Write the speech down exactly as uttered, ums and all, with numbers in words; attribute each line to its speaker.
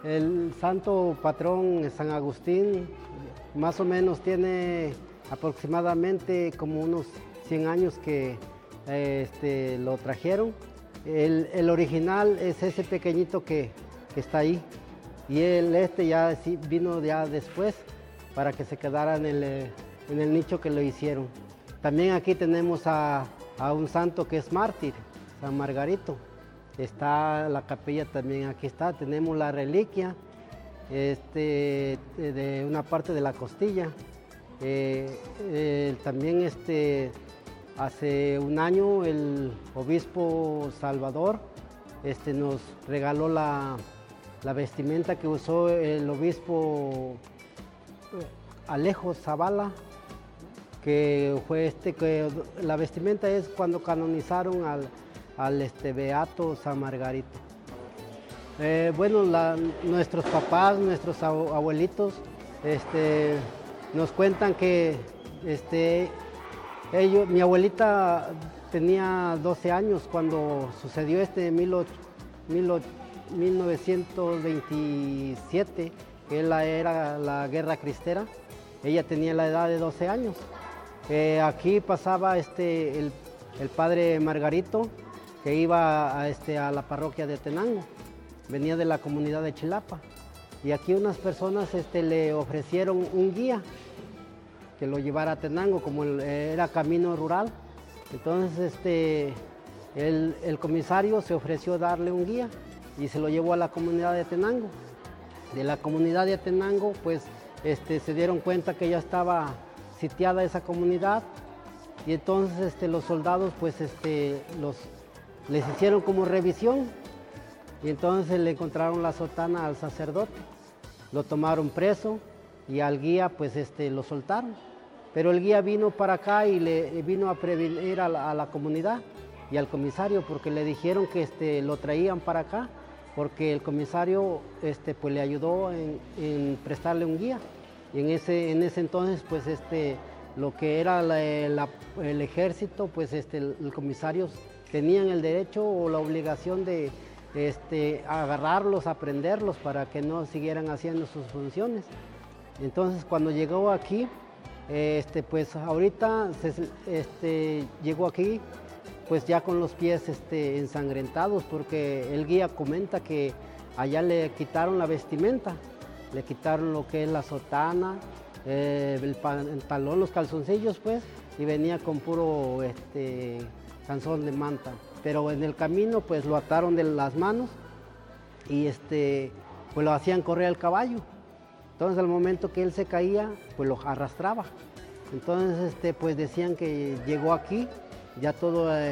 Speaker 1: El santo patrón es San Agustín, más o menos tiene aproximadamente como unos cien años que eh, este, lo trajeron. El, el original es ese pequeñito que, que está ahí, y el este ya sí, vino ya después para que se quedara en el, en el nicho que lo hicieron. También aquí tenemos a, a un santo que es mártir, San Margarito. Está la capilla también, aquí está, tenemos la reliquia este, de una parte de la costilla. Eh, eh, también este, hace un año el obispo Salvador este, nos regaló la, la vestimenta que usó el obispo Alejo Zavala, que fue este, que la vestimenta es cuando canonizaron al al este, Beato San Margarito. Eh, bueno, la, nuestros papás, nuestros abuelitos este, nos cuentan que este, ellos, mi abuelita tenía doce años cuando sucedió este mil novecientos veintisiete, que era la guerra cristera. Ella tenía la edad de doce años. Eh, aquí pasaba este, el, el padre Margarito, que iba a, este, a la parroquia de Tenango, venía de la comunidad de Chilapa, y aquí unas personas este, le ofrecieron un guía que lo llevara a Tenango, como el, era camino rural. Entonces este, el, el comisario se ofreció darle un guía y se lo llevó a la comunidad de Tenango. De la comunidad de Tenango pues este, se dieron cuenta que ya estaba sitiada esa comunidad, y entonces este, los soldados pues este, los les hicieron como revisión, y entonces le encontraron la sotana al sacerdote, lo tomaron preso y al guía pues este, lo soltaron. Pero el guía vino para acá y le vino a prevenir a la, a la comunidad y al comisario, porque le dijeron que este, lo traían para acá, porque el comisario este, pues, le ayudó en, en prestarle un guía. Y en ese, en ese entonces pues este, lo que era la, la, el ejército, pues este, el, el comisario tenían el derecho o la obligación de este, agarrarlos, aprenderlos para que no siguieran haciendo sus funciones. Entonces cuando llegó aquí, este, pues ahorita se, este, llegó aquí pues ya con los pies este, ensangrentados, porque el guía comenta que allá le quitaron la vestimenta, le quitaron lo que es la sotana, eh, el pantalón, los calzoncillos pues, y venía con puro este, calzón de manta. Pero en el camino pues lo ataron de las manos y este, pues lo hacían correr al caballo. Entonces al momento que él se caía, pues lo arrastraba. Entonces este, pues decían que llegó aquí, ya todo... Eh,